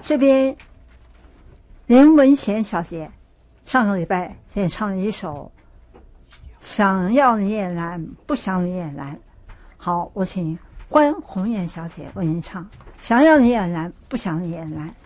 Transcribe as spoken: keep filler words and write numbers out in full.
这边林文贤小姐上个礼拜演唱了一首想要你也难，不想你也难。好，我请关红艳小姐为您唱想要你也难，不想你也难。